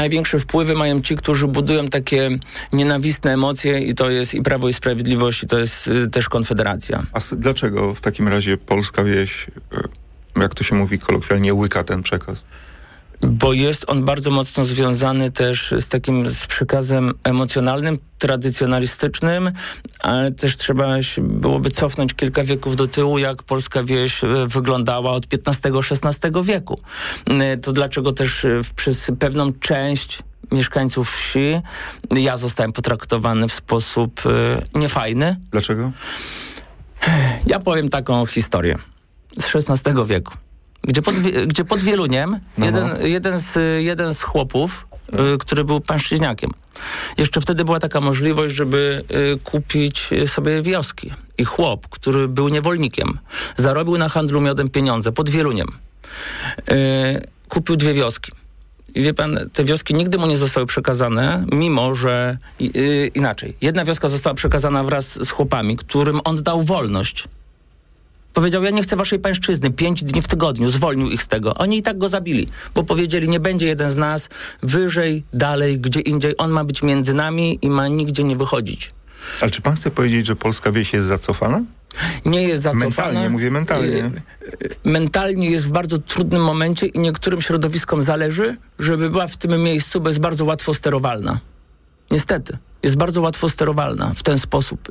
największe wpływy mają ci, którzy budują takie nienawistne emocje i to jest i Prawo i Sprawiedliwość i to jest też Konfederacja. A dlaczego w takim razie polska wieś, jak to się mówi kolokwialnie, łyka ten przekaz? Bo jest on bardzo mocno związany też z przekazem emocjonalnym, tradycjonalistycznym, ale też trzeba byłoby cofnąć kilka wieków do tyłu, jak polska wieś wyglądała od XV-XVI wieku. To dlaczego też przez pewną część mieszkańców wsi ja zostałem potraktowany w sposób niefajny. Dlaczego? Ja powiem taką historię z XVI wieku. Gdzie pod Wieluniem jeden z chłopów, który był pańszczyźniakiem. Jeszcze wtedy była taka możliwość, żeby kupić sobie wioski. I chłop, który był niewolnikiem, zarobił na handlu miodem pieniądze pod Wieluniem. Kupił 2 wioski. I wie pan, te wioski nigdy mu nie zostały przekazane, mimo że inaczej. Jedna wioska została przekazana wraz z chłopami, którym on dał wolność. Powiedział, ja nie chcę waszej pańszczyzny, 5 dni w tygodniu, zwolnił ich z tego. Oni i tak go zabili, bo powiedzieli, nie będzie jeden z nas wyżej, dalej, gdzie indziej. On ma być między nami i ma nigdzie nie wychodzić. Ale czy pan chce powiedzieć, że polska wieś jest zacofana? Nie jest zacofana. Mentalnie, mówię mentalnie. Mentalnie jest w bardzo trudnym momencie i niektórym środowiskom zależy, żeby była w tym miejscu, bo jest bardzo łatwo sterowalna. Niestety. Jest bardzo łatwo sterowalna w ten sposób.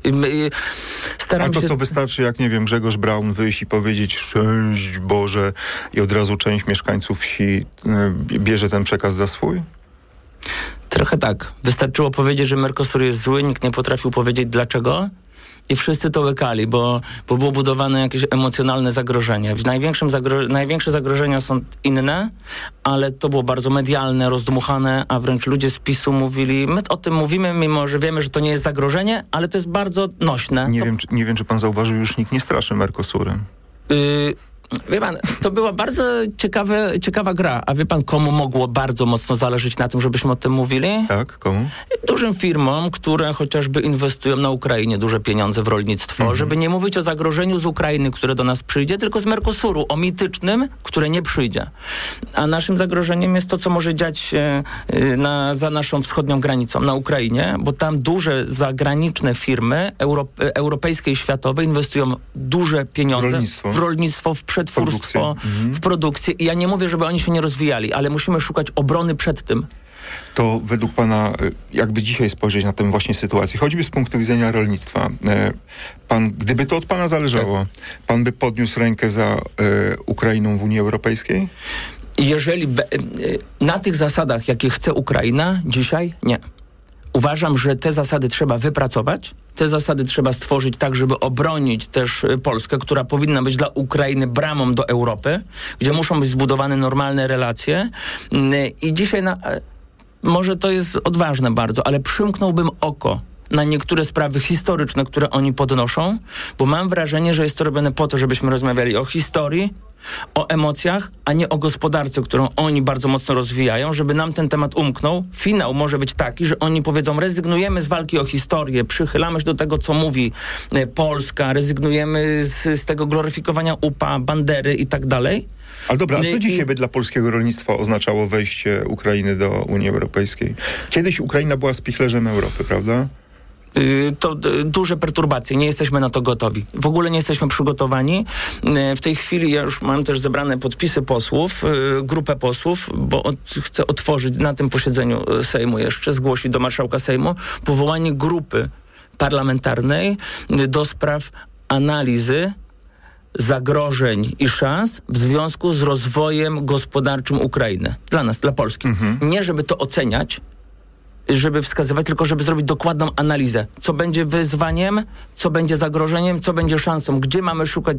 A to co wystarczy, jak nie wiem, Grzegorz Braun wyjść i powiedzieć szczęść Boże i od razu część mieszkańców wsi bierze ten przekaz za swój? Trochę tak. Wystarczyło powiedzieć, że Mercosur jest zły, nikt nie potrafił powiedzieć dlaczego i wszyscy to łykali, bo było budowane jakieś emocjonalne zagrożenie. Największe zagrożenia są inne, ale to było bardzo medialne, rozdmuchane, a wręcz ludzie z PiS-u mówili, my o tym mówimy, mimo że wiemy, że to nie jest zagrożenie, ale to jest bardzo nośne. Nie wiem, czy pan zauważył, już nikt nie straszy Mercosurem. Wie pan, to była bardzo ciekawa gra. A wie pan, komu mogło bardzo mocno zależeć na tym, żebyśmy o tym mówili? Tak, komu? Dużym firmom, które chociażby inwestują na Ukrainie duże pieniądze w rolnictwo, żeby nie mówić o zagrożeniu z Ukrainy, które do nas przyjdzie, tylko z Mercosuru, o mitycznym, które nie przyjdzie. A naszym zagrożeniem jest to, co może dziać się za naszą wschodnią granicą, na Ukrainie, bo tam duże zagraniczne firmy europejskie i światowe inwestują duże pieniądze w rolnictwo, w przetwórstwo, w produkcję. I ja nie mówię, żeby oni się nie rozwijali, ale musimy szukać obrony przed tym. To według pana, jakby dzisiaj spojrzeć na tę właśnie sytuację, choćby z punktu widzenia rolnictwa, pan, gdyby to od pana zależało, pan by podniósł rękę za Ukrainą w Unii Europejskiej? Jeżeli na tych zasadach, jakie chce Ukraina, dzisiaj nie. Uważam, że te zasady trzeba wypracować, te zasady trzeba stworzyć tak, żeby obronić też Polskę, która powinna być dla Ukrainy bramą do Europy, gdzie muszą być zbudowane normalne relacje. I dzisiaj może to jest odważne bardzo, ale przymknąłbym oko na niektóre sprawy historyczne, które oni podnoszą, bo mam wrażenie, że jest to robione po to, żebyśmy rozmawiali o historii, o emocjach, a nie o gospodarce, którą oni bardzo mocno rozwijają, żeby nam ten temat umknął. Finał może być taki, że oni powiedzą, rezygnujemy z walki o historię, przychylamy się do tego, co mówi Polska, rezygnujemy z tego gloryfikowania UPA, Bandery i tak dalej. Ale dobra, a co dzisiaj by dla polskiego rolnictwa oznaczało wejście Ukrainy do Unii Europejskiej? Kiedyś Ukraina była spichlerzem Europy, prawda? To duże perturbacje, nie jesteśmy na to gotowi. W ogóle nie jesteśmy przygotowani. W tej chwili ja już mam też zebrane podpisy posłów, grupę posłów, bo chcę otworzyć na tym posiedzeniu Sejmu jeszcze, zgłosić do marszałka Sejmu powołanie grupy parlamentarnej do spraw analizy zagrożeń i szans w związku z rozwojem gospodarczym Ukrainy. Dla nas, dla Polski. Nie żeby to oceniać, żeby wskazywać, tylko żeby zrobić dokładną analizę. Co będzie wyzwaniem, co będzie zagrożeniem, co będzie szansą, gdzie mamy szukać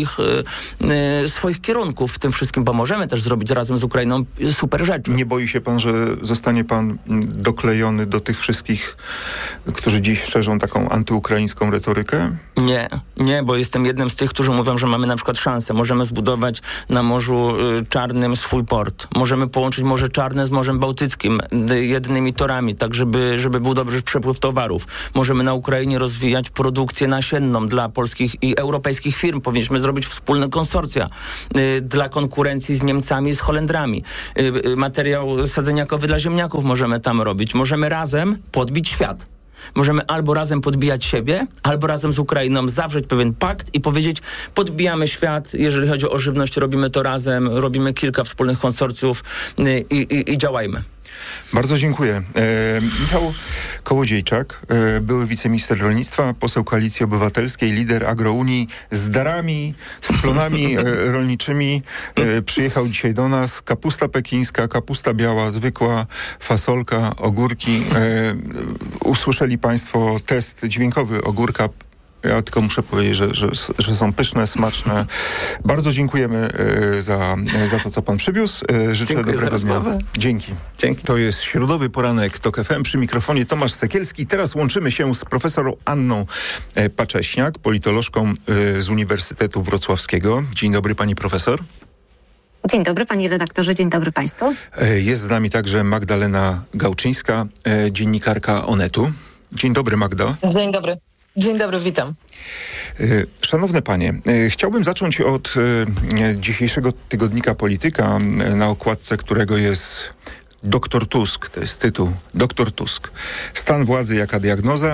swoich kierunków w tym wszystkim, bo możemy też zrobić razem z Ukrainą super rzeczy. Nie boi się pan, że zostanie pan doklejony do tych wszystkich którzy dziś szerzą taką antyukraińską retorykę? Nie, bo jestem jednym z tych, którzy mówią, że mamy na przykład szansę. Możemy zbudować na Morzu Czarnym swój port. Możemy połączyć Morze Czarne z Morzem Bałtyckim jednymi torami, tak żeby był dobry przepływ towarów. Możemy na Ukrainie rozwijać produkcję nasienną dla polskich i europejskich firm. Powinniśmy zrobić wspólne konsorcja dla konkurencji z Niemcami i z Holendrami. Materiał sadzeniakowy dla ziemniaków możemy tam robić. Możemy razem podbić świat. Możemy albo razem podbijać siebie, albo razem z Ukrainą zawrzeć pewien pakt i powiedzieć, podbijamy świat, jeżeli chodzi o żywność, robimy to razem, robimy kilka wspólnych konsorcjów i działajmy. Bardzo dziękuję. Michał Kołodziejczak, były wiceminister rolnictwa, poseł Koalicji Obywatelskiej, lider Agrounii, z darami, z plonami rolniczymi. Przyjechał dzisiaj do nas. Kapusta pekińska, kapusta biała, zwykła, fasolka, ogórki. Usłyszeli państwo test dźwiękowy ogórka. Ja tylko muszę powiedzieć, że są pyszne, smaczne. Bardzo dziękujemy za to, co pan przywiózł. Życzę dobrego dnia. Dzięki. To jest Środowy Poranek TOK FM. Przy mikrofonie Tomasz Sekielski. Teraz łączymy się z profesor Anną Pacześniak, politolożką z Uniwersytetu Wrocławskiego. Dzień dobry, pani profesor. Dzień dobry, panie redaktorze, dzień dobry państwu. Jest z nami także Magdalena Gałczyńska, dziennikarka Onetu. Dzień dobry, Magda. Dzień dobry. Dzień dobry, witam. Szanowne panie, chciałbym zacząć od dzisiejszego tygodnika Polityka, na okładce którego jest Doktor Tusk, to jest tytuł, Doktor Tusk. Stan władzy jaka diagnoza?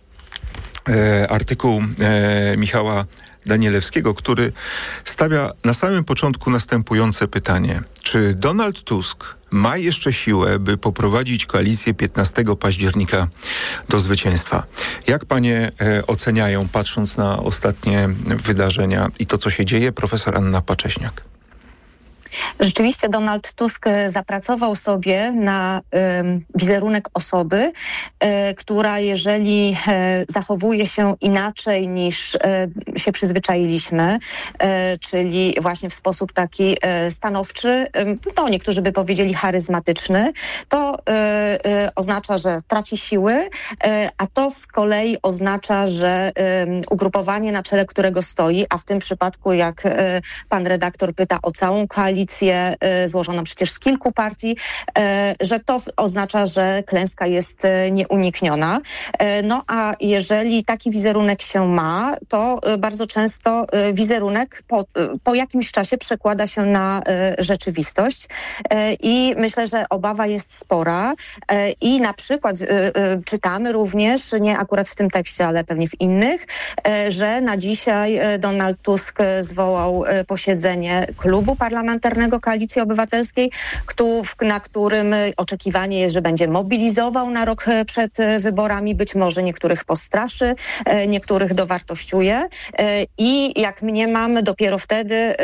Artykuł Michała Danielewskiego, który stawia na samym początku następujące pytanie. Czy Donald Tusk ma jeszcze siłę, by poprowadzić koalicję 15 października do zwycięstwa? Jak panie oceniają, patrząc na ostatnie wydarzenia i to, co się dzieje? Profesor Anna Pacześniak. Rzeczywiście Donald Tusk zapracował sobie na wizerunek osoby, która jeżeli zachowuje się inaczej niż się przyzwyczailiśmy, czyli właśnie w sposób taki stanowczy, to niektórzy by powiedzieli charyzmatyczny, to oznacza, że traci siły, a to z kolei oznacza, że ugrupowanie, na czele którego stoi, a w tym przypadku, jak pan redaktor pyta o całą koalicję, złożoną przecież z kilku partii, że to oznacza, że klęska jest nieunikniona. No a jeżeli taki wizerunek się ma, to bardzo często wizerunek po jakimś czasie przekłada się na rzeczywistość i myślę, że obawa jest spora i na przykład czytamy również, nie akurat w tym tekście, ale pewnie w innych, że na dzisiaj Donald Tusk zwołał posiedzenie klubu parlamentarnego Koalicji Obywatelskiej, na którym oczekiwanie jest, że będzie mobilizował na rok przed wyborami, być może niektórych postraszy, niektórych dowartościuje i jak mniemam, dopiero wtedy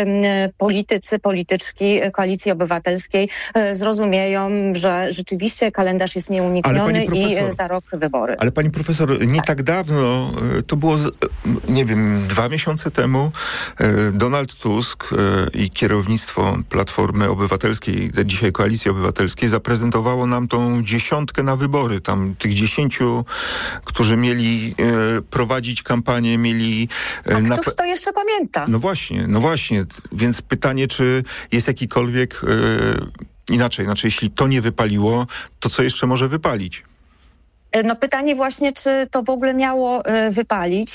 polityczki Koalicji Obywatelskiej zrozumieją, że rzeczywiście kalendarz jest nieunikniony i za rok wybory. Ale pani profesor, nie tak dawno, to było, nie wiem, 2 miesiące temu, Donald Tusk i kierownictwo Platformy Obywatelskiej, dzisiaj Koalicji Obywatelskiej, zaprezentowało nam tą 10 na wybory. Tam tych 10, którzy mieli prowadzić kampanię, mieli... A któż to jeszcze pamięta? No właśnie. Więc pytanie, czy jest jakikolwiek... inaczej, jeśli to nie wypaliło, to co jeszcze może wypalić? No pytanie właśnie, czy to w ogóle miało wypalić.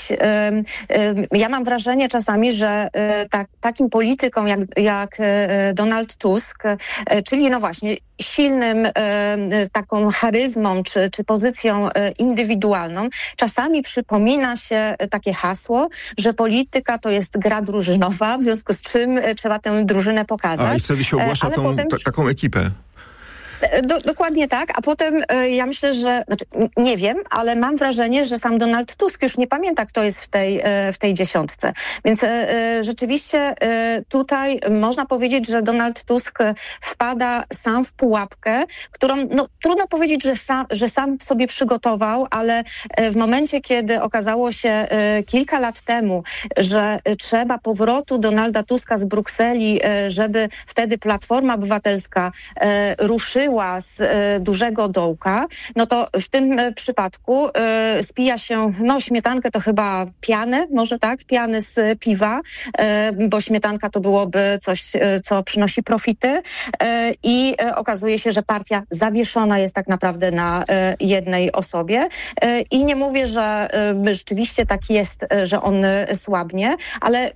Ja mam wrażenie czasami, że takim politykom jak Donald Tusk, czyli no właśnie silnym taką charyzmą czy pozycją indywidualną, czasami przypomina się takie hasło, że polityka to jest gra drużynowa, w związku z czym trzeba tę drużynę pokazać. I wtedy się ogłasza taką ekipę. Dokładnie tak, a potem ja myślę, że, nie wiem, ale mam wrażenie, że sam Donald Tusk już nie pamięta, kto jest w tej 10. Więc rzeczywiście tutaj można powiedzieć, że Donald Tusk wpada sam w pułapkę, którą trudno powiedzieć, że sam sobie przygotował, ale w momencie, kiedy okazało się kilka lat temu, że trzeba powrotu Donalda Tuska z Brukseli, żeby wtedy Platforma Obywatelska ruszyła spiła z dużego dołka, no to w tym przypadku spija się, śmietankę to chyba pianę, może tak, piany z piwa, bo śmietanka to byłoby coś, co przynosi profity i okazuje się, że partia zawieszona jest tak naprawdę na jednej osobie i nie mówię, że rzeczywiście tak jest, że on słabnie, ale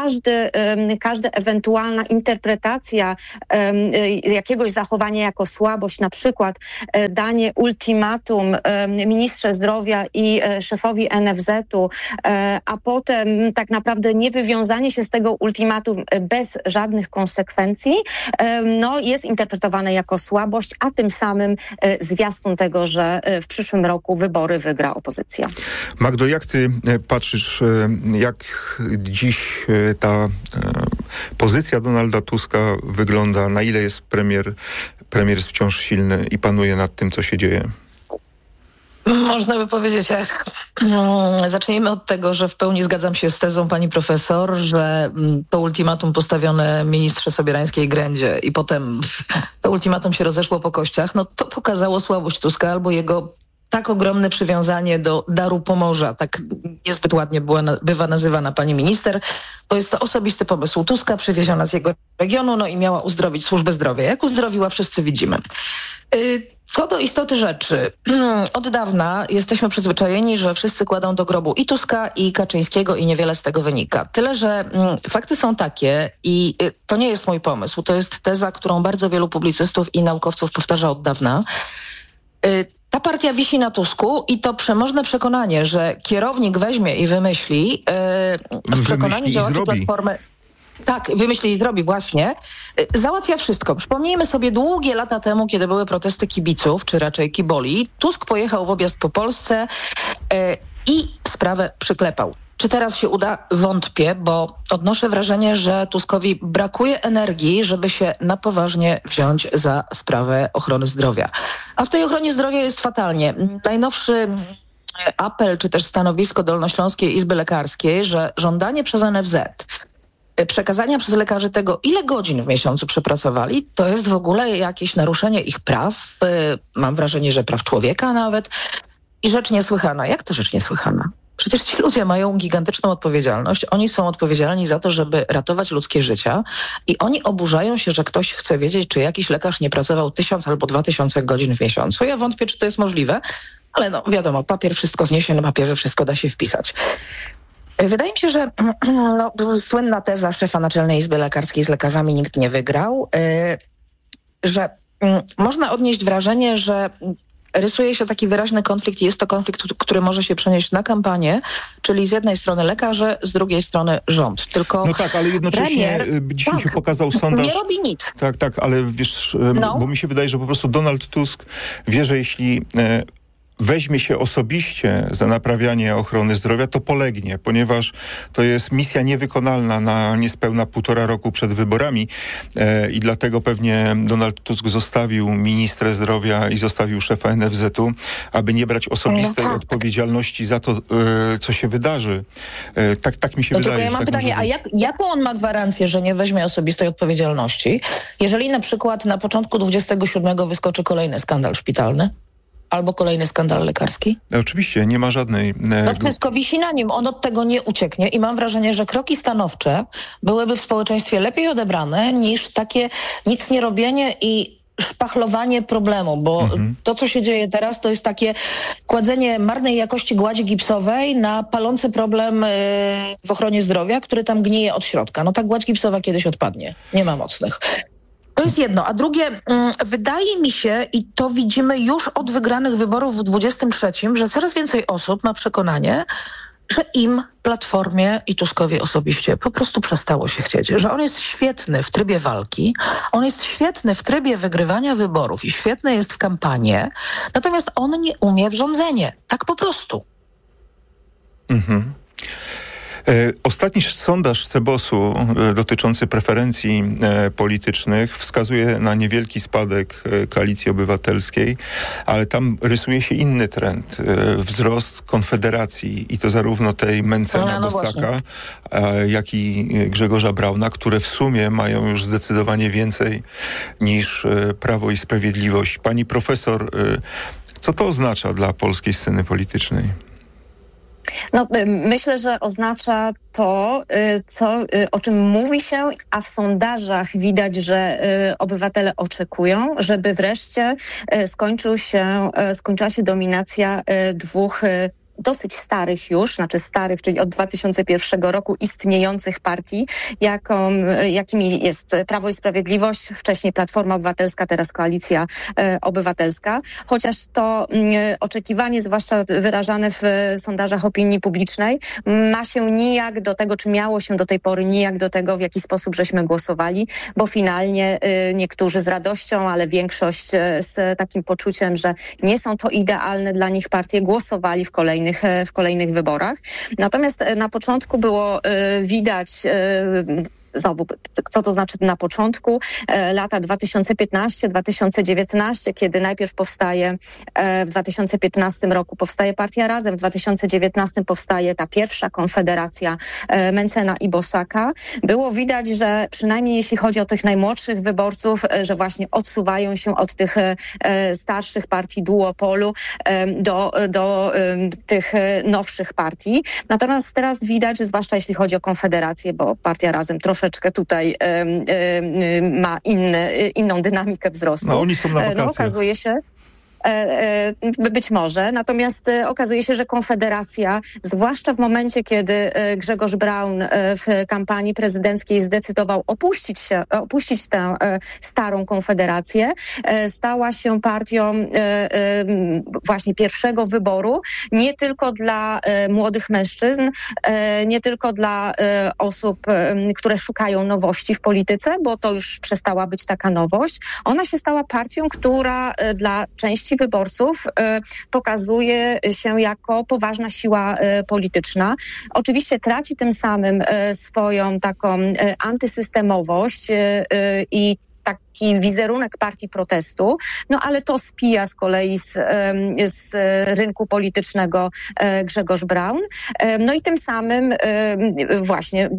każda ewentualna interpretacja jakiegoś zachowania jako słabość, na przykład danie ultimatum ministrze zdrowia i szefowi NFZ-u, a potem tak naprawdę nie wywiązanie się z tego ultimatum bez żadnych konsekwencji, jest interpretowane jako słabość, a tym samym zwiastun tego, że w przyszłym roku wybory wygra opozycja. Magdo, jak ty patrzysz, jak dziś ta pozycja Donalda Tuska wygląda? Na ile jest premier jest wciąż silny i panuje nad tym, co się dzieje? Można by powiedzieć, zacznijmy od tego, że w pełni zgadzam się z tezą pani profesor, że to ultimatum postawione ministrze Sobierańskiej Grędzie i potem to ultimatum się rozeszło po kościach, to pokazało słabość Tuska albo jego tak ogromne przywiązanie do daru Pomorza, tak niezbyt ładnie bywa nazywana pani minister, bo jest to osobisty pomysł Tuska, przywieziona z jego regionu, i miała uzdrowić służbę zdrowia. Jak uzdrowiła, wszyscy widzimy. Co do istoty rzeczy, od dawna jesteśmy przyzwyczajeni, że wszyscy kładą do grobu i Tuska, i Kaczyńskiego i niewiele z tego wynika. Tyle, że fakty są takie i to nie jest mój pomysł, to jest teza, którą bardzo wielu publicystów i naukowców powtarza od dawna. Ta partia wisi na Tusku i to przemożne przekonanie, że kierownik weźmie i wymyśli, w przekonaniu działaczy Platformy... Tak, wymyśli i zrobi właśnie. Załatwia wszystko. Przypomnijmy sobie długie lata temu, kiedy były protesty kibiców, czy raczej kiboli. Tusk pojechał w objazd po Polsce i sprawę przyklepał. Czy teraz się uda? Wątpię, bo odnoszę wrażenie, że Tuskowi brakuje energii, żeby się na poważnie wziąć za sprawę ochrony zdrowia. A w tej ochronie zdrowia jest fatalnie. Najnowszy apel, czy też stanowisko Dolnośląskiej Izby Lekarskiej, że żądanie przez NFZ przekazania przez lekarzy tego, ile godzin w miesiącu przepracowali, to jest w ogóle jakieś naruszenie ich praw. Mam wrażenie, że praw człowieka nawet. I rzecz niesłychana. Jak to rzecz niesłychana? Przecież ci ludzie mają gigantyczną odpowiedzialność. Oni są odpowiedzialni za to, żeby ratować ludzkie życia i oni oburzają się, że ktoś chce wiedzieć, czy jakiś lekarz nie pracował 1000 albo 2000 godzin w miesiącu. Ja wątpię, czy to jest możliwe, ale wiadomo, papier wszystko zniesie, na papierze wszystko da się wpisać. Wydaje mi się, że słynna teza szefa Naczelnej Izby Lekarskiej z lekarzami nikt nie wygrał, że można odnieść wrażenie, że rysuje się taki wyraźny konflikt i jest to konflikt, który może się przenieść na kampanię, czyli z jednej strony lekarze, z drugiej strony rząd. Tylko tak, ale jednocześnie dzisiaj się pokazał sondaż... Nie robi nic. Tak, ale wiesz, bo mi się wydaje, że po prostu Donald Tusk wie, że jeśli weźmie się osobiście za naprawianie ochrony zdrowia, to polegnie, ponieważ to jest misja niewykonalna na niespełna 1,5 roku przed wyborami i dlatego pewnie Donald Tusk zostawił ministra zdrowia i zostawił szefa NFZ-u, aby nie brać osobistej odpowiedzialności za to, co się wydarzy. Tak mi się wydaje. Ja mam pytanie, a jaką on ma gwarancję, że nie weźmie osobistej odpowiedzialności, jeżeli na przykład na początku 27 wyskoczy kolejny skandal szpitalny? Albo kolejny skandal lekarski? Oczywiście, nie ma żadnej... Wszystko wisi na nim. On od tego nie ucieknie i mam wrażenie, że kroki stanowcze byłyby w społeczeństwie lepiej odebrane niż takie nic nie robienie i szpachlowanie problemu, bo to, co się dzieje teraz, to jest takie kładzenie marnej jakości gładzi gipsowej na palący problem w ochronie zdrowia, który tam gnije od środka. Ta gładź gipsowa kiedyś odpadnie. Nie ma mocnych. To jest jedno. A drugie, wydaje mi się, i to widzimy już od wygranych wyborów w 23, że coraz więcej osób ma przekonanie, że im, Platformie i Tuskowi osobiście po prostu przestało się chcieć. Że on jest świetny w trybie walki, on jest świetny w trybie wygrywania wyborów i świetny jest w kampanii, natomiast on nie umie w rządzenie. Tak po prostu. Ostatni sondaż CBOS-u dotyczący preferencji politycznych wskazuje na niewielki spadek Koalicji Obywatelskiej, ale tam rysuje się inny trend. Wzrost Konfederacji i to zarówno tej Mentzena, Bosaka, jak i Grzegorza Brauna, które w sumie mają już zdecydowanie więcej niż Prawo i Sprawiedliwość. Pani profesor, co to oznacza dla polskiej sceny politycznej? No, myślę, że oznacza to, o czym mówi się, a w sondażach widać, że obywatele oczekują, żeby wreszcie skończyła się dominacja dwóch dosyć starych już, czyli od 2001 roku istniejących partii, jakimi jest Prawo i Sprawiedliwość, wcześniej Platforma Obywatelska, teraz Koalicja Obywatelska. Chociaż to oczekiwanie, zwłaszcza wyrażane w sondażach opinii publicznej, ma się nijak do tego, czy miało się do tej pory nijak do tego, w jaki sposób żeśmy głosowali, bo finalnie niektórzy z radością, ale większość z takim poczuciem, że nie są to idealne dla nich partie, głosowali w kolejnych wyborach. Natomiast na początku było widać znowu, co to znaczy na początku, lata 2015-2019, kiedy najpierw w 2015 roku powstaje Partia Razem, w 2019 powstaje ta pierwsza konfederacja Mentzena i Bosaka. Było widać, że przynajmniej jeśli chodzi o tych najmłodszych wyborców, że właśnie odsuwają się od tych starszych partii duopolu do tych nowszych partii. Natomiast teraz widać, że zwłaszcza jeśli chodzi o konfederację, bo Partia Razem troszeczkę tutaj ma inną dynamikę wzrostu. No oni są na wakacjach. No, okazuje się, być może. Natomiast okazuje się, że Konfederacja, zwłaszcza w momencie, kiedy Grzegorz Braun w kampanii prezydenckiej zdecydował opuścić tę starą Konfederację, stała się partią właśnie pierwszego wyboru, nie tylko dla młodych mężczyzn, nie tylko dla osób, które szukają nowości w polityce, bo to już przestała być taka nowość. Ona się stała partią, która dla części wyborców pokazuje się jako poważna siła polityczna. Oczywiście traci tym samym swoją taką antysystemowość i taki wizerunek partii protestu, no ale to spija z kolei z rynku politycznego Grzegorz Braun. No i tym samym właśnie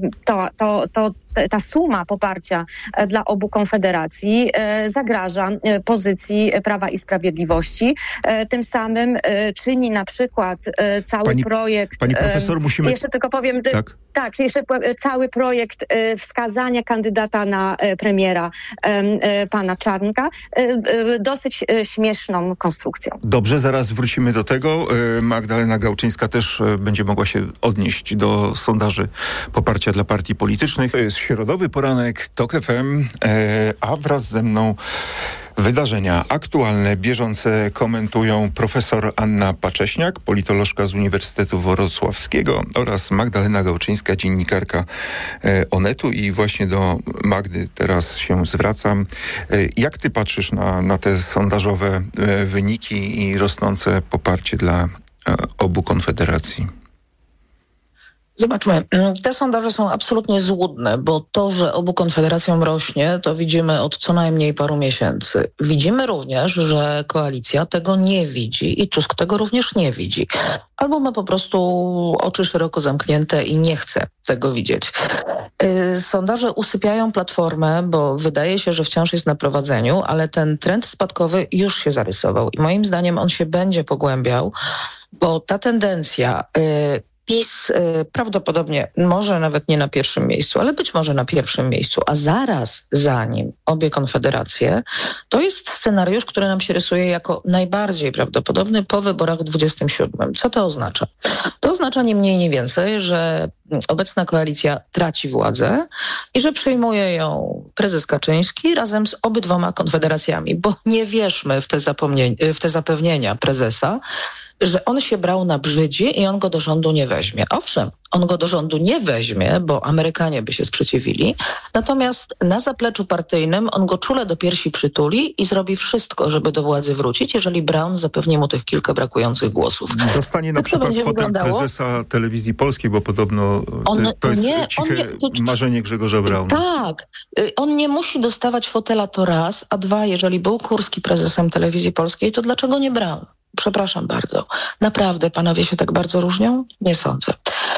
ta suma poparcia dla obu konfederacji zagraża pozycji Prawa i Sprawiedliwości. Tym samym czyni na przykład projekt... Pani profesor, musimy... Jeszcze tylko powiem... Tak, jeszcze cały projekt wskazania kandydata na premiera pana Czarnka dosyć śmieszną konstrukcją. Dobrze, zaraz wrócimy do tego. Magdalena Gałczyńska też będzie mogła się odnieść do sondaży poparcia dla partii politycznych. To jest środowy poranek TOK FM, a wraz ze mną wydarzenia aktualne, bieżące komentują profesor Anna Pacześniak, politolożka z Uniwersytetu Wrocławskiego oraz Magdalena Gałczyńska, dziennikarka Onetu. I właśnie do Magdy teraz się zwracam. Jak ty patrzysz na te sondażowe wyniki i rosnące poparcie dla obu konfederacji? Zobaczmy, te sondaże są absolutnie złudne, bo to, że obu konfederacjom rośnie, to widzimy od co najmniej paru miesięcy. Widzimy również, że koalicja tego nie widzi i Tusk tego również nie widzi. Albo ma po prostu oczy szeroko zamknięte i nie chce tego widzieć. Sondaże usypiają Platformę, bo wydaje się, że wciąż jest na prowadzeniu, ale ten trend spadkowy już się zarysował i moim zdaniem on się będzie pogłębiał, bo ta tendencja... PiS prawdopodobnie może nawet nie na pierwszym miejscu, ale być może na pierwszym miejscu, a zaraz za nim obie konfederacje, to jest scenariusz, który nam się rysuje jako najbardziej prawdopodobny po wyborach 27. Co to oznacza? To oznacza nie mniej, nie więcej, że obecna koalicja traci władzę i że przejmuje ją prezes Kaczyński razem z obydwoma konfederacjami, bo nie wierzmy w te zapewnienia prezesa, że on się brał na brzydzi i on go do rządu nie weźmie. Owszem, on go do rządu nie weźmie, bo Amerykanie by się sprzeciwili, natomiast na zapleczu partyjnym on go czule do piersi przytuli i zrobi wszystko, żeby do władzy wrócić, jeżeli Braun zapewni mu tych kilka brakujących głosów. Dostanie na przykład fotel prezesa Telewizji Polskiej, bo podobno to jest ciche marzenie Grzegorza Brauna. Tak, on nie musi dostawać fotela, to raz, a dwa, jeżeli był Kurski prezesem Telewizji Polskiej, to dlaczego nie Braun? Przepraszam bardzo. Naprawdę panowie się tak bardzo różnią? Nie sądzę.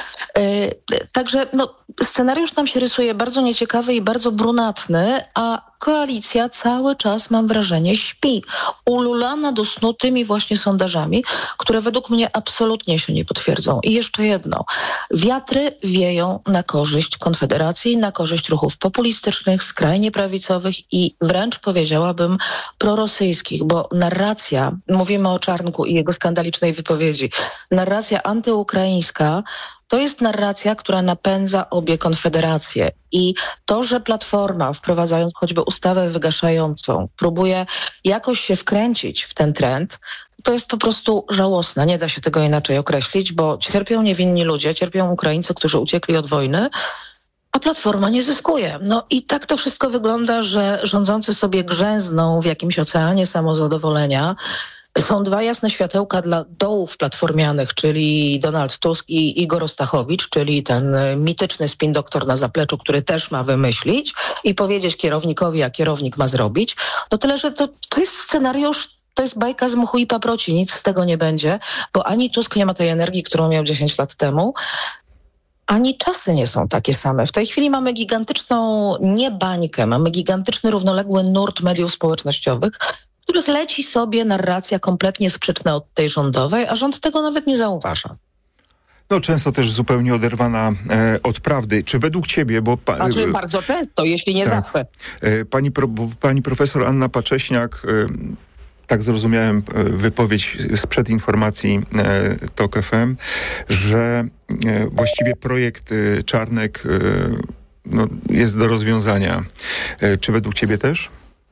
Także scenariusz nam się rysuje bardzo nieciekawy i bardzo brunatny, a koalicja cały czas, mam wrażenie, śpi. Ululana do snu tymi właśnie sondażami, które według mnie absolutnie się nie potwierdzą. I jeszcze jedno. Wiatry wieją na korzyść Konfederacji, na korzyść ruchów populistycznych, skrajnie prawicowych i wręcz powiedziałabym prorosyjskich, bo narracja, mówimy o Czarnku i jego skandalicznej wypowiedzi, narracja antyukraińska to jest narracja, która napędza obie konfederacje. I to, że Platforma, wprowadzając choćby ustawę wygaszającą, próbuje jakoś się wkręcić w ten trend, to jest po prostu żałosne. Nie da się tego inaczej określić, bo cierpią niewinni ludzie, cierpią Ukraińcy, którzy uciekli od wojny, a Platforma nie zyskuje. I tak to wszystko wygląda, że rządzący sobie grzęzną w jakimś oceanie samozadowolenia. Są dwa jasne światełka dla dołów platformianych, czyli Donald Tusk i Igor Ostachowicz, czyli ten mityczny spin doktor na zapleczu, który też ma wymyślić i powiedzieć kierownikowi, a kierownik ma zrobić. Tyle, że to jest scenariusz, to jest bajka z mchu i paproci. Nic z tego nie będzie, bo ani Tusk nie ma tej energii, którą miał 10 lat temu, ani czasy nie są takie same. W tej chwili mamy gigantyczną bańkę, mamy gigantyczny równoległy nurt mediów społecznościowych, w których leci sobie narracja kompletnie sprzeczna od tej rządowej, a rząd tego nawet nie zauważa. Często też zupełnie oderwana od prawdy. Czy według ciebie, bardzo często, jeśli nie zawsze. Pani profesor Anna Pacześniak, tak zrozumiałem wypowiedź sprzed informacji TOK FM, że właściwie projekt Czarnek jest do rozwiązania. Czy według ciebie też?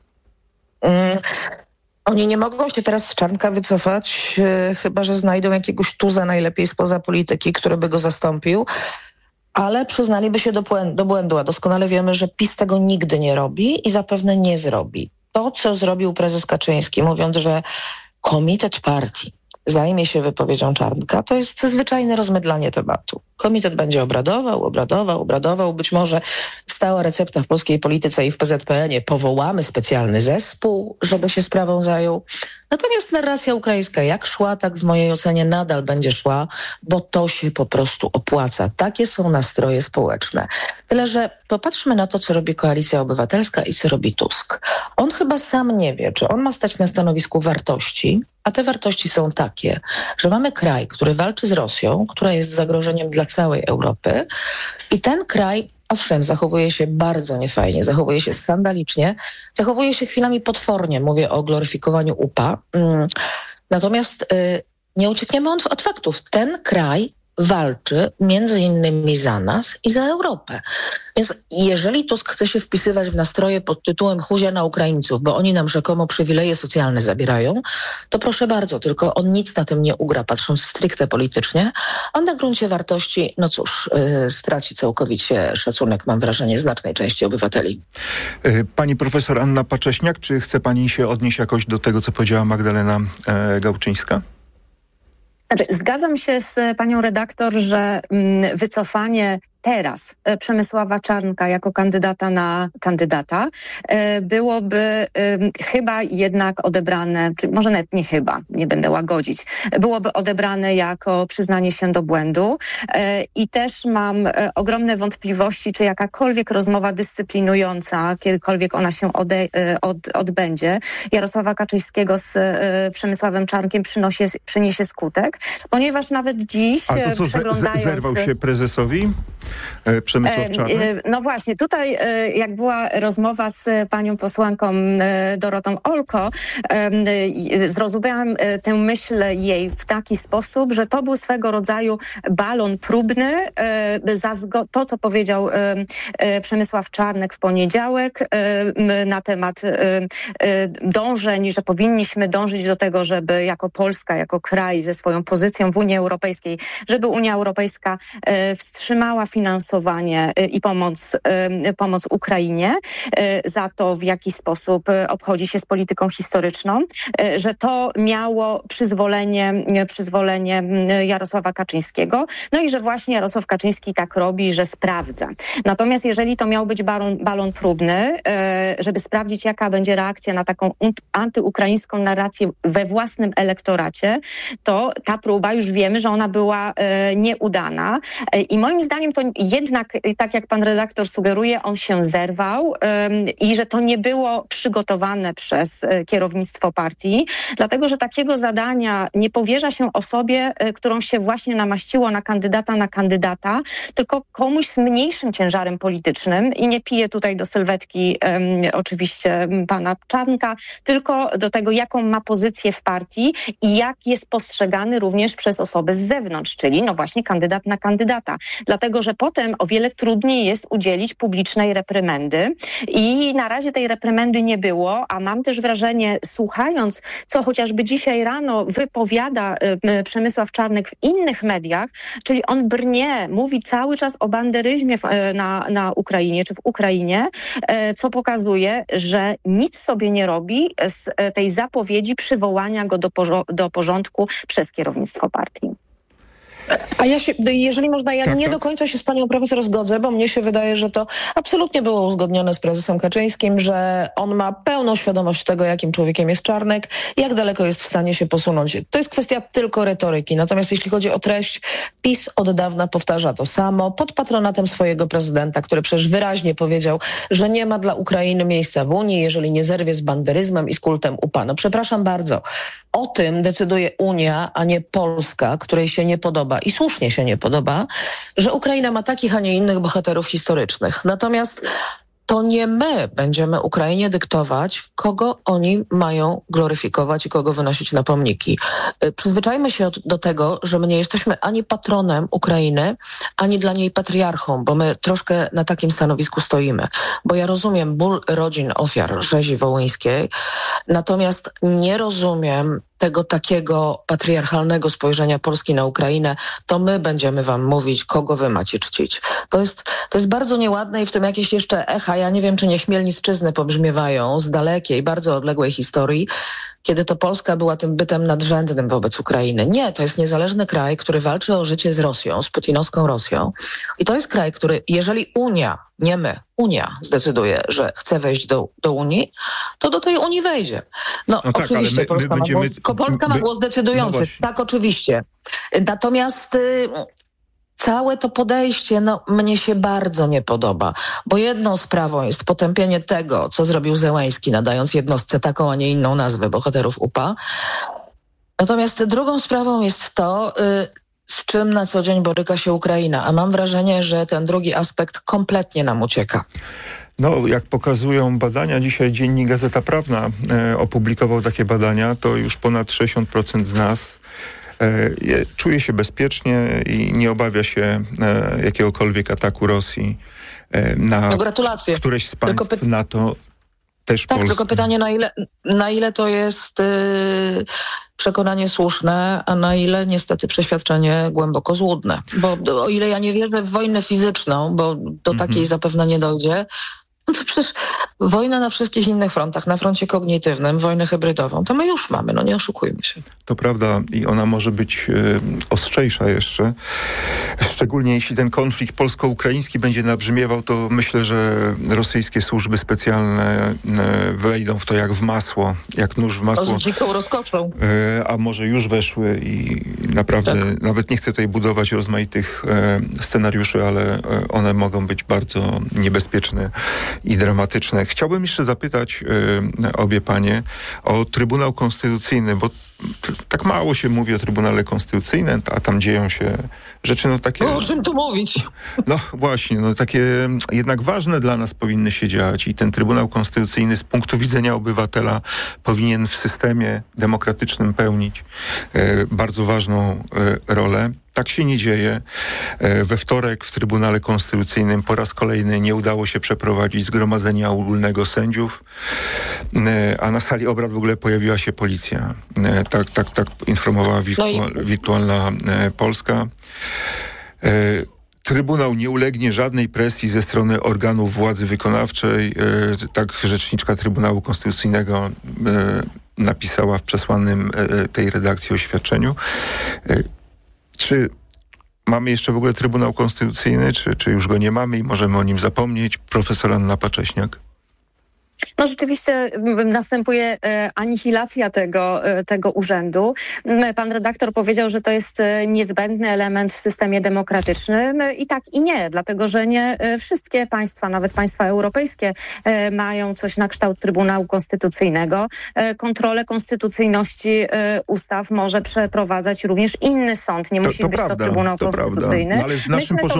Oni nie mogą się teraz z Czarnka wycofać, chyba że znajdą jakiegoś tuza najlepiej spoza polityki, który by go zastąpił, ale przyznaliby się do błędu, a doskonale wiemy, że PiS tego nigdy nie robi i zapewne nie zrobi. To, co zrobił prezes Kaczyński, mówiąc, że komitet partii zajmie się wypowiedzią Czarnka, to jest zwyczajne rozmydlanie tematu. Komitet będzie obradował. Być może stała recepta w polskiej polityce i w PZPN-ie. Powołamy specjalny zespół, żeby się sprawą zajął. Natomiast narracja ukraińska jak szła, tak w mojej ocenie nadal będzie szła, bo to się po prostu opłaca. Takie są nastroje społeczne. Tyle, że popatrzmy na to, co robi Koalicja Obywatelska i co robi Tusk. On chyba sam nie wie, czy on ma stać na stanowisku wartości, a te wartości są takie, że mamy kraj, który walczy z Rosją, która jest zagrożeniem dla całej Europy i ten kraj, owszem, zachowuje się bardzo niefajnie, zachowuje się skandalicznie, zachowuje się chwilami potwornie, mówię o gloryfikowaniu UPA. Natomiast nie uciekniemy od faktów. Ten kraj walczy między innymi za nas i za Europę. Więc jeżeli Tusk chce się wpisywać w nastroje pod tytułem huzia na Ukraińców, bo oni nam rzekomo przywileje socjalne zabierają, to proszę bardzo, tylko on nic na tym nie ugra, patrząc stricte politycznie, a na gruncie wartości, straci całkowicie szacunek, mam wrażenie, znacznej części obywateli. Pani profesor Anna Pacześniak, czy chce pani się odnieść jakoś do tego, co powiedziała Magdalena Gałczyńska? Zgadzam się z panią redaktor, że wycofanie teraz Przemysława Czarnka jako kandydata na kandydata byłoby chyba jednak odebrane, czy może nawet nie chyba, nie będę łagodzić, byłoby odebrane jako przyznanie się do błędu i też mam ogromne wątpliwości, czy jakakolwiek rozmowa dyscyplinująca, kiedykolwiek ona się odbędzie, Jarosława Kaczyńskiego z Przemysławem Czarnkiem przyniesie skutek, ponieważ nawet dziś przeglądając... zerwał się prezesowi? Przemysław Czarnek? No właśnie, tutaj jak była rozmowa z panią posłanką Dorotą Olko, zrozumiałam tę myśl jej w taki sposób, że to był swego rodzaju balon próbny za to, co powiedział Przemysław Czarnek w poniedziałek na temat dążeń, że powinniśmy dążyć do tego, żeby jako Polska, jako kraj ze swoją pozycją w Unii Europejskiej, żeby Unia Europejska wstrzymała finansowanie i pomoc Ukrainie za to, w jaki sposób obchodzi się z polityką historyczną, że to miało przyzwolenie Jarosława Kaczyńskiego, no i że właśnie Jarosław Kaczyński tak robi, że sprawdza. Natomiast jeżeli to miał być balon próbny, żeby sprawdzić, jaka będzie reakcja na taką antyukraińską narrację we własnym elektoracie, to ta próba, już wiemy, że ona była nieudana. I moim zdaniem to jednak, tak jak pan redaktor sugeruje, on się zerwał i że to nie było przygotowane przez kierownictwo partii, dlatego, że takiego zadania nie powierza się osobie, którą się właśnie namaściło na kandydata, tylko komuś z mniejszym ciężarem politycznym i nie piję tutaj do sylwetki oczywiście pana Czarnka, tylko do tego, jaką ma pozycję w partii i jak jest postrzegany również przez osoby z zewnątrz, czyli no właśnie kandydat na kandydata. Dlatego, że potem o wiele trudniej jest udzielić publicznej reprymendy i na razie tej reprymendy nie było, a mam też wrażenie, słuchając, co chociażby dzisiaj rano wypowiada Przemysław Czarnek w innych mediach, czyli on brnie, mówi cały czas o banderyzmie na Ukrainie, czy w Ukrainie, co pokazuje, że nic sobie nie robi z tej zapowiedzi przywołania go do porządku przez kierownictwo partii. A jeżeli można, nie do końca się z panią profesor zgodzę, bo mnie się wydaje, że to absolutnie było uzgodnione z prezesem Kaczyńskim, że on ma pełną świadomość tego, jakim człowiekiem jest Czarnek, jak daleko jest w stanie się posunąć. To jest kwestia tylko retoryki. Natomiast jeśli chodzi o treść, PiS od dawna powtarza to samo pod patronatem swojego prezydenta, który przecież wyraźnie powiedział, że nie ma dla Ukrainy miejsca w Unii, jeżeli nie zerwie z banderyzmem i z kultem UPA. No przepraszam bardzo. O tym decyduje Unia, a nie Polska, której się nie podoba i słusznie się nie podoba, że Ukraina ma takich, a nie innych bohaterów historycznych. Natomiast to nie my będziemy Ukrainie dyktować, kogo oni mają gloryfikować i kogo wynosić na pomniki. Przyzwyczajmy się do tego, że my nie jesteśmy ani patronem Ukrainy, ani dla niej patriarchą, bo my troszkę na takim stanowisku stoimy. Bo ja rozumiem ból rodzin ofiar rzezi wołyńskiej, natomiast nie rozumiem tego takiego patriarchalnego spojrzenia Polski na Ukrainę, to my będziemy wam mówić, kogo wy macie czcić. To jest bardzo nieładne i w tym jakieś jeszcze echa, ja nie wiem, czy nie Chmielnicczyzny pobrzmiewają z dalekiej, bardzo odległej historii, kiedy to Polska była tym bytem nadrzędnym wobec Ukrainy. Nie, to jest niezależny kraj, który walczy o życie z Rosją, z putinowską Rosją. I to jest kraj, który, jeżeli Unia, nie my, Unia zdecyduje, że chce wejść do Unii, to do tej Unii wejdzie. No tak, oczywiście Polska ma głos decydujący. No tak, oczywiście. Natomiast całe to podejście, mnie się bardzo nie podoba, bo jedną sprawą jest potępienie tego, co zrobił Zełański, nadając jednostce taką, a nie inną nazwę bohaterów UPA. Natomiast drugą sprawą jest to, z czym na co dzień boryka się Ukraina, a mam wrażenie, że ten drugi aspekt kompletnie nam ucieka. No, jak pokazują badania, dzisiaj dziennik Gazeta Prawna opublikował takie badania, to już ponad 60% z nas czuje się bezpiecznie i nie obawia się jakiegokolwiek ataku Rosji na któreś z państw NATO, też tak, Polski. Tylko pytanie, na ile to jest przekonanie słuszne, a na ile niestety przeświadczenie głęboko złudne. Bo o ile ja nie wierzę w wojnę fizyczną, bo do takiej zapewne nie dojdzie, no to przecież wojna na wszystkich innych frontach, na froncie kognitywnym, wojnę hybrydową, to my już mamy, nie oszukujmy się. To prawda i ona może być ostrzejsza jeszcze. Szczególnie jeśli ten konflikt polsko-ukraiński będzie nabrzmiewał, to myślę, że rosyjskie służby specjalne wejdą w to jak w masło, jak nóż w masło. Z dziką rozkoszą. A może już weszły i naprawdę nawet nie chcę tutaj budować rozmaitych scenariuszy, ale one mogą być bardzo niebezpieczne i dramatyczne. Chciałbym jeszcze zapytać obie panie o Trybunał Konstytucyjny, bo tak mało się mówi o Trybunale Konstytucyjnym, a tam dzieją się rzeczy, takie... O czym tu mówić? No właśnie, takie jednak ważne dla nas powinny się dziać i ten Trybunał Konstytucyjny z punktu widzenia obywatela powinien w systemie demokratycznym pełnić bardzo ważną rolę. Tak się nie dzieje. We wtorek w Trybunale Konstytucyjnym po raz kolejny nie udało się przeprowadzić zgromadzenia ogólnego sędziów, a na sali obrad w ogóle pojawiła się policja. Tak informowała Wirtualna Polska. Trybunał nie ulegnie żadnej presji ze strony organów władzy wykonawczej. Tak rzeczniczka Trybunału Konstytucyjnego napisała w przesłanym tej redakcji oświadczeniu. Czy mamy jeszcze w ogóle Trybunał Konstytucyjny, czy już go nie mamy i możemy o nim zapomnieć? Profesor Anna Pacześniak. No rzeczywiście następuje anihilacja tego urzędu. Pan redaktor powiedział, że to jest niezbędny element w systemie demokratycznym i tak i nie, dlatego że nie wszystkie państwa, nawet państwa europejskie mają coś na kształt Trybunału Konstytucyjnego. Kontrolę konstytucyjności ustaw może przeprowadzać również inny sąd. Nie musi być to Trybunał Konstytucyjny. No, ale w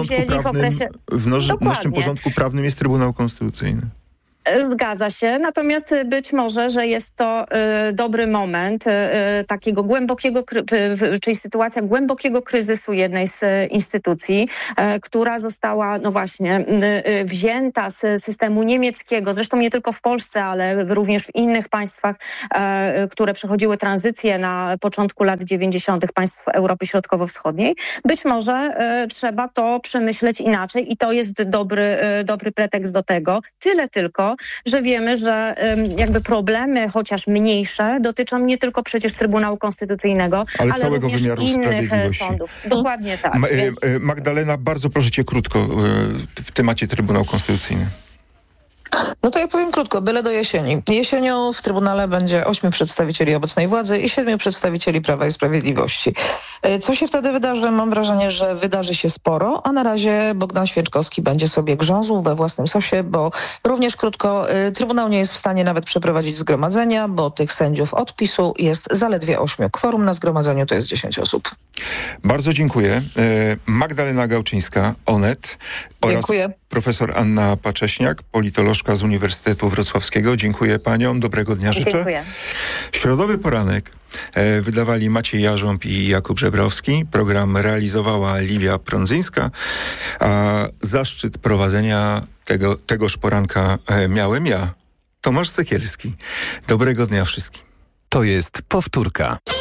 naszym porządku prawnym jest Trybunał Konstytucyjny. Zgadza się, natomiast być może, że jest to dobry moment takiego głębokiego, czyli sytuacja głębokiego kryzysu jednej z instytucji, która została, no właśnie, wzięta z systemu niemieckiego, zresztą nie tylko w Polsce, ale również w innych państwach, które przechodziły tranzycję na początku lat 90. państw Europy Środkowo-Wschodniej. Być może trzeba to przemyśleć inaczej i to jest dobry pretekst do tego. Tyle tylko, że wiemy, że jakby problemy, chociaż mniejsze, dotyczą nie tylko przecież Trybunału Konstytucyjnego, ale całego również wymiaru innych sądów. Dokładnie tak. Magdalena, bardzo proszę cię krótko w temacie Trybunał Konstytucyjny. No to ja powiem krótko, byle do jesieni. Jesienią w Trybunale będzie 8 przedstawicieli obecnej władzy i 7 przedstawicieli Prawa i Sprawiedliwości. Co się wtedy wydarzy? Mam wrażenie, że wydarzy się sporo, a na razie Bogdan Święczkowski będzie sobie grzązł we własnym sosie, bo również krótko, Trybunał nie jest w stanie nawet przeprowadzić zgromadzenia, bo tych sędziów od PiS-u jest zaledwie 8. Kworum na zgromadzeniu to jest 10 osób. Bardzo dziękuję. Magdalena Gałczyńska, Onet oraz profesor Anna Pacześniak, politolożka z Uniwersytetu Wrocławskiego. Dziękuję paniom. Dobrego dnia życzę. Dziękuję. Środowy poranek wydawali Maciej Jarząb i Jakub Żebrowski. Program realizowała Liwia Prądzyńska, a zaszczyt prowadzenia tegoż poranka miałem ja, Tomasz Sekielski. Dobrego dnia wszystkim. To jest powtórka.